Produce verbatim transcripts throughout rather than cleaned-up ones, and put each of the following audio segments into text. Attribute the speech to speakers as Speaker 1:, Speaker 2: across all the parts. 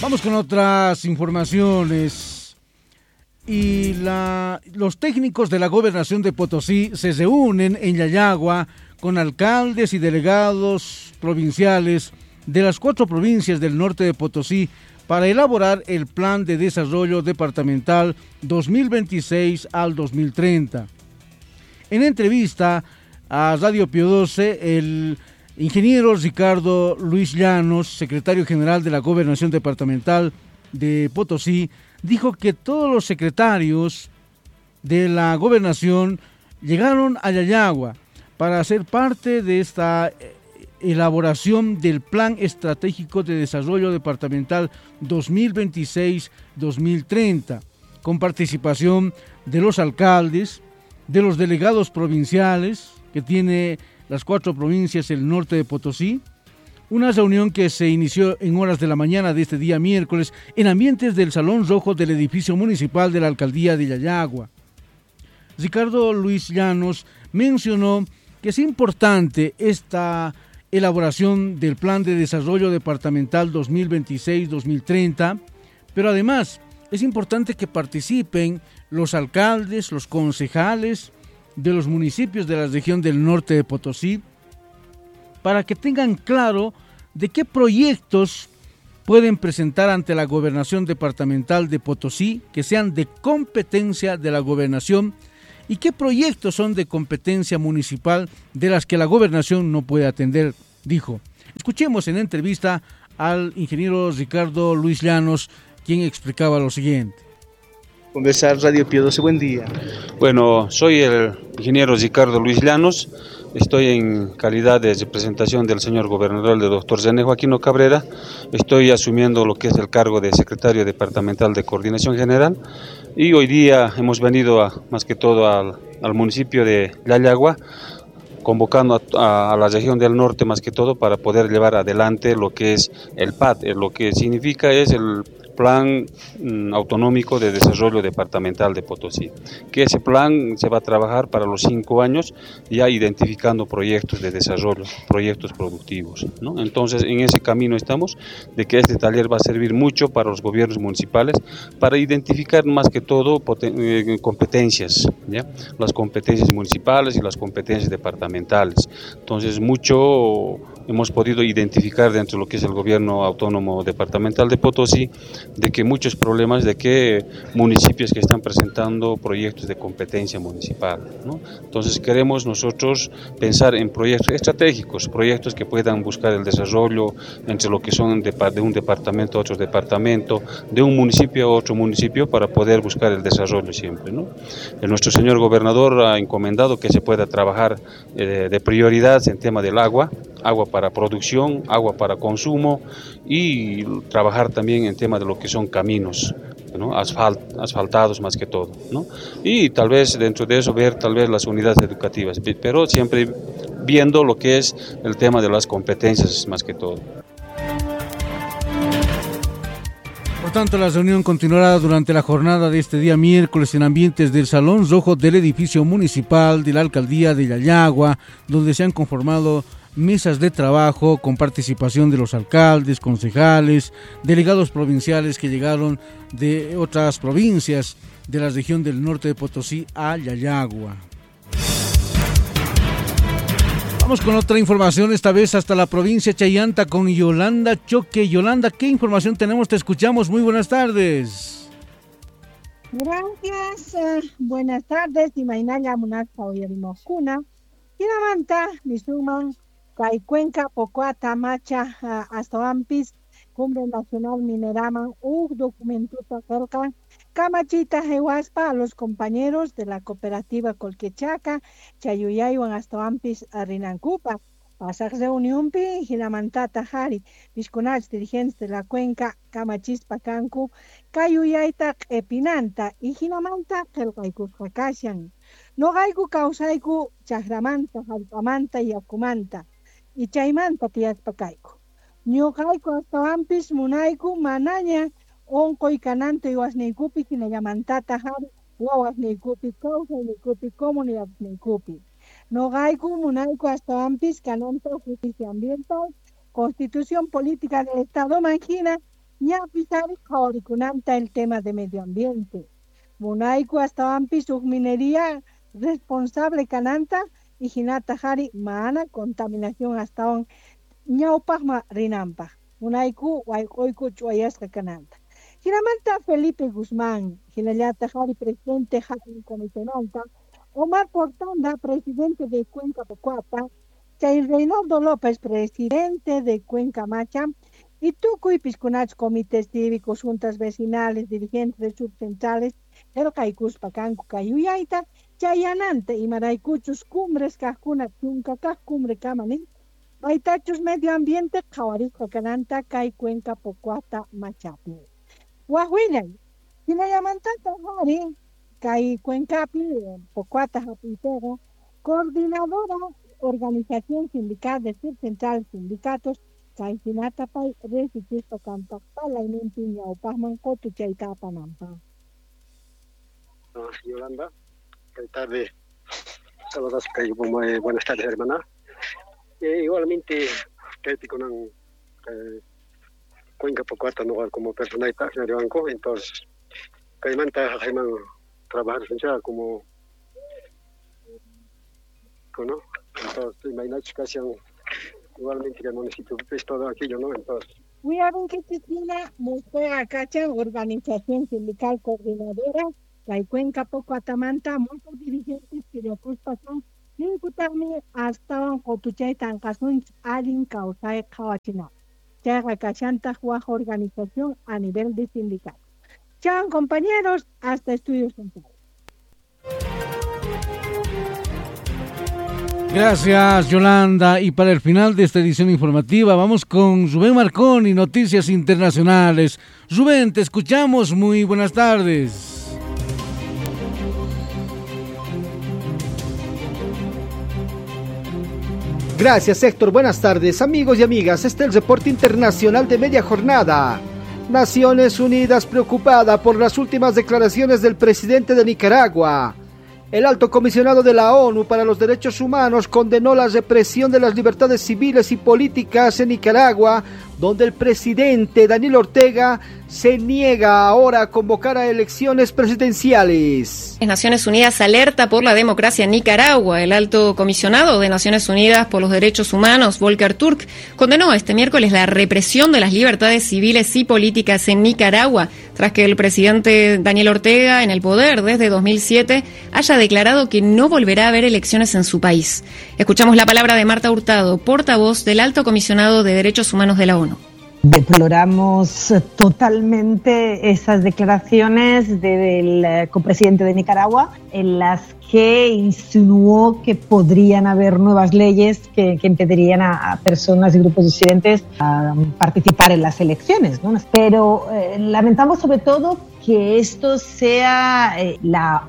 Speaker 1: Vamos con otras informaciones. Y la, los técnicos de la Gobernación de Potosí se reúnen en Yayagua con alcaldes y delegados provinciales de las cuatro provincias del norte de Potosí para elaborar el Plan de Desarrollo Departamental dos mil veintiséis al dos mil treinta. En entrevista a Radio Pío doce, el ingeniero Ricardo Luis Llanos, secretario general de la Gobernación Departamental de Potosí, dijo que todos los secretarios de la gobernación llegaron a Yayagua para ser parte de esta elaboración del Plan Estratégico de Desarrollo Departamental dos mil veintiséis a dos mil treinta, con participación de los alcaldes, de los delegados provinciales que tiene las cuatro provincias del norte de Potosí. Una reunión que se inició en horas de la mañana de este día miércoles en ambientes del Salón Rojo del edificio municipal de la Alcaldía de Yayagua. Ricardo Luis Llanos mencionó que es importante esta elaboración del Plan de Desarrollo Departamental dos mil veintiséis a dos mil treinta, pero además es importante que participen los alcaldes, los concejales de los municipios de la región del norte de Potosí, para que tengan claro de qué proyectos pueden presentar ante la Gobernación Departamental de Potosí, que sean de competencia de la Gobernación, y qué proyectos son de competencia municipal de las que la Gobernación no puede atender, dijo. Escuchemos en entrevista al ingeniero Ricardo Luis Llanos, quien explicaba lo siguiente.
Speaker 2: Conversar Radio Pío doce, buen día.
Speaker 3: Bueno, soy el ingeniero Ricardo Luis Llanos. Estoy en calidad de representación del señor gobernador, del doctor René Joaquino Cabrera. Estoy asumiendo lo que es el cargo de secretario departamental de Coordinación General. Y hoy día hemos venido a, más que todo al, al municipio de Yayagua, convocando a, a la región del norte más que todo para poder llevar adelante lo que es el P A D. Lo que significa es el Plan mm, Autonómico de Desarrollo Departamental de Potosí, que ese plan se va a trabajar para los cinco años, ya identificando proyectos de desarrollo, proyectos productivos, ¿no? Entonces, en ese camino estamos, de que este taller va a servir mucho para los gobiernos municipales, para identificar más que todo poten- eh, competencias, ¿ya? Las competencias municipales y las competencias departamentales. Entonces, mucho hemos podido identificar dentro de lo que es el gobierno autónomo departamental de Potosí, de que muchos problemas, de que municipios que están presentando proyectos de competencia municipal, ¿no? Entonces queremos nosotros pensar en proyectos estratégicos, proyectos que puedan buscar el desarrollo entre lo que son de, de un departamento a otro departamento, de un municipio a otro municipio, para poder buscar el desarrollo siempre, ¿no? El nuestro señor gobernador ha encomendado que se pueda trabajar eh, de prioridad en tema del agua, agua para producción, agua para consumo, y trabajar también en tema de lo que son caminos, ¿no? Asfalt, asfaltados más que todo, ¿no? Y tal vez dentro de eso ver tal vez las unidades educativas, pero siempre viendo lo que es el tema de las competencias más que todo.
Speaker 1: Por tanto, la reunión continuará durante la jornada de este día miércoles en ambientes del Salón Rojo del edificio municipal de la Alcaldía de Yayagua, donde se han conformado mesas de trabajo con participación de los alcaldes, concejales, delegados provinciales que llegaron de otras provincias de la región del norte de Potosí a Yayagua. Vamos con otra información, esta vez hasta la provincia de Chayanta con Yolanda Choque. Yolanda, ¿qué información tenemos? Te escuchamos, muy buenas tardes.
Speaker 4: Gracias, eh, buenas tardes. Imainaya Munasta Oyerimokuna. Kinamanta, Misuman, Kaikuenca, Pocuata, Macha, Astoampis, Cumbre Nacional Minerama, U Documentuta Calca, Camachita, Jehuaspa, a los compañeros de la cooperativa Colquechaca, Chayuyayuan, Astoampis, Rinancupa, Pasar Reuniumpi, Hinamantata Hari, Vizconach, dirigentes de la cuenca, Camachispa Cancu, Cayuyaita, Epinanta, y Hinamanta, Kelkaiku, Rakashan. No gaiku causaiku, Chahramanta, Jalpamanta y Acumanta. Y chaymanta tiaspakayku. Ñuqayku astawanpis munayku manaña onqoy kananta iwasniykupi hinallamantata hari wawasniykupi kawsayniykupi comunidadniykupi. Ñuqayku munayku astawanpis kananta justicia ambiental, constitución política del Estado manhina Ya pisari kunanta el tema de medio ambiente. Munaiku hasta ampi minería responsable cananta y hinata hari mana contaminación hasta on ñawpaqma rinanpaq. Munaiku wayquyku chuayasqa kananta. Hinamanta Felipe Guzmán, hinallata hari presidente Hakim Comisionanta, Omar Portanda, presidente de Cuenca Pocuata, Chay Reinaldo López, presidente de Cuenca Macha, y tukuy piskunach comités cívicos, juntas vecinales, dirigentes de subcentrales, el Kaikuspa Kanku Kayuyaita, Chayanante y Maraycuchus cumbres Kajkuna Chunca Kajcumbre Kamanin, Baitachus medio ambiente Kawarika Kananta Kai Cuenca Pocuata Machapi. Wahuilay, Hinayamantata Hari, Kai Cuencapi, Pocuata Japitero, coordinadora organización sindical de subcentrales sindicatos, Kai Sinatapay, Resististo Campacpala y Nimpiña Opasman Cotu Chaitapanampa.
Speaker 5: Yolanda, buenas tardes, saludos, buenas tardes, hermana. Eh, igualmente, ustedes con eh, Cuenca Pocuata no como personalidad de banco, entonces, Caimanta Jaimán trabajar como, ¿no? Entonces, imagínate que hacían igualmente que el municipio es todo aquello, ¿no? Entonces.
Speaker 4: We have que Cristina Mustea Cacha, organización sindical coordinadora, la Cuenca Pocuata Manta, muchos dirigentes que después pasan, Ninkutarmi hasta Cotuchay Tancasun, Alin Causae Kawachina. Chaga Cachanta Juaja organización a nivel de sindicato. Chao compañeros, hasta estudios centrales.
Speaker 1: Gracias, Yolanda. Y para el final de esta edición informativa, vamos con Rubén Marcón y Noticias Internacionales. Rubén, te escuchamos. Muy buenas tardes.
Speaker 6: Gracias, Héctor. Buenas tardes, amigos y amigas. Este es el reporte internacional de media jornada. Naciones Unidas preocupada por las últimas declaraciones del presidente de Nicaragua. El alto comisionado de la ONU para los Derechos Humanos condenó la represión de las libertades civiles y políticas en Nicaragua, donde el presidente Daniel Ortega se niega ahora a convocar a elecciones presidenciales.
Speaker 7: Naciones Unidas alerta por la democracia en Nicaragua. El alto comisionado de Naciones Unidas por los Derechos Humanos, Volker Turk, condenó este miércoles la represión de las libertades civiles y políticas en Nicaragua, tras que el presidente Daniel Ortega, en el poder desde dos mil siete, haya declarado que no volverá a haber elecciones en su país. Escuchamos la palabra de Marta Hurtado, portavoz del alto comisionado de Derechos Humanos de la ONU.
Speaker 8: Deploramos totalmente esas declaraciones del copresidente de Nicaragua, en las que insinuó que podrían haber nuevas leyes que, que impedirían a, a personas y grupos disidentes a participar en las elecciones, ¿no? Pero eh, lamentamos sobre todo que esto sea eh, la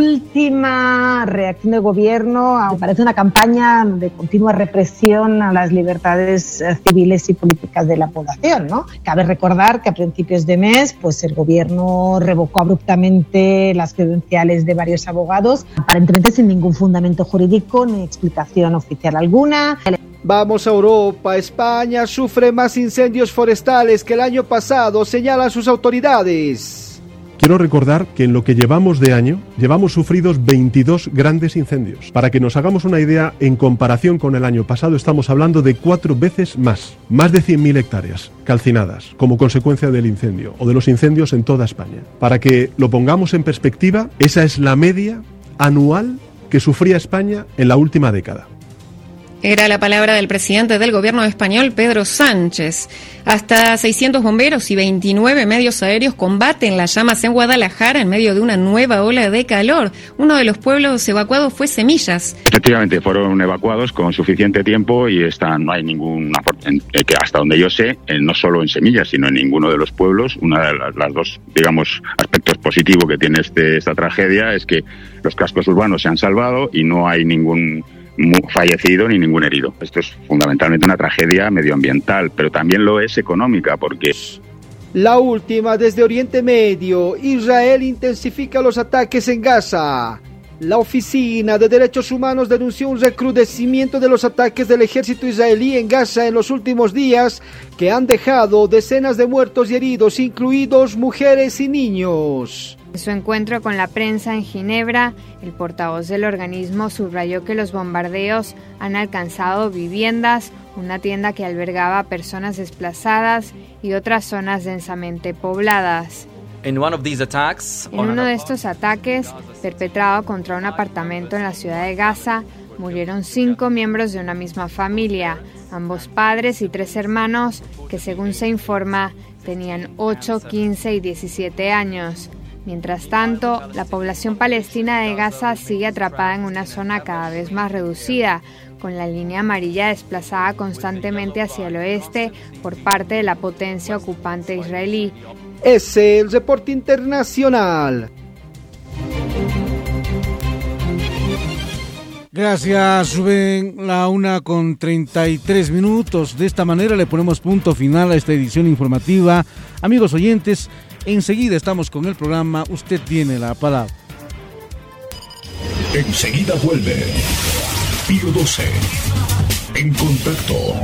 Speaker 8: última reacción del gobierno. Parece una campaña de continua represión a las libertades eh, civiles y políticas de la población, ¿no? Cabe recordar que a principios de mes, pues el gobierno revocó abruptamente las credenciales de varios abogados, aparentemente sin ningún fundamento jurídico ni explicación oficial alguna.
Speaker 6: Vamos a Europa. España sufre más incendios forestales que el año pasado, señalan sus autoridades.
Speaker 9: Quiero recordar que en lo que llevamos de año, llevamos sufridos veintidós grandes incendios. Para que nos hagamos una idea, en comparación con el año pasado, estamos hablando de cuatro veces más. Más de cien mil hectáreas calcinadas como consecuencia del incendio o de los incendios en toda España. Para que lo pongamos en perspectiva, esa es la media anual que sufría España en la última década.
Speaker 7: Era la palabra del presidente del gobierno español, Pedro Sánchez. Hasta seiscientos bomberos y veintinueve medios aéreos combaten las llamas en Guadalajara en medio de una nueva ola de calor. Uno de los pueblos evacuados fue Semillas.
Speaker 10: Efectivamente, fueron evacuados con suficiente tiempo y están, no hay ningún, que hasta donde yo sé, no solo en Semillas, sino en ninguno de los pueblos. Una de las, las dos, digamos, aspectos positivos que tiene este, esta tragedia es que los cascos urbanos se han salvado y no hay ningún fallecido ni ningún herido. Esto es fundamentalmente una tragedia medioambiental, pero también lo es económica, porque...
Speaker 6: La última desde Oriente Medio. Israel intensifica los ataques en Gaza. La Oficina de Derechos Humanos denunció un recrudecimiento de los ataques del ejército israelí en Gaza en los últimos días, que han dejado decenas de muertos y heridos, incluidos mujeres y niños.
Speaker 11: En su encuentro con la prensa en Ginebra, el portavoz del organismo subrayó que los bombardeos han alcanzado viviendas, una tienda que albergaba a personas desplazadas y otras zonas densamente pobladas.
Speaker 12: En uno de estos ataques, perpetrado contra un apartamento en la ciudad de Gaza, murieron cinco miembros de una misma familia, ambos padres y tres hermanos que, según se informa, tenían ocho, quince y diecisiete años. Mientras tanto, la población palestina de Gaza sigue atrapada en una zona cada vez más reducida, con la línea amarilla desplazada constantemente hacia el oeste por parte de la potencia ocupante israelí.
Speaker 6: Es el reporte internacional.
Speaker 1: Gracias, Rubén. La una con treinta y tres minutos. De esta manera le ponemos punto final a esta edición informativa. Amigos oyentes, enseguida estamos con el programa Usted tiene la palabra.
Speaker 13: Enseguida vuelve Pío doce. En contacto.